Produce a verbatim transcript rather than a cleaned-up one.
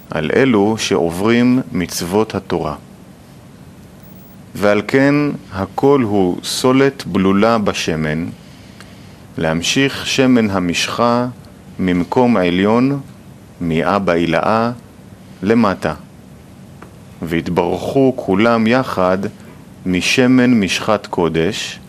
על אלו שעוברים מצוות התורה. ועל כן הכל הוא סולת בלולה בשמן, להמשיך שמן המשחה ממקום עליון, מאבא אילאה, למטה. והתברכו כולם יחד משמן משחת קודש,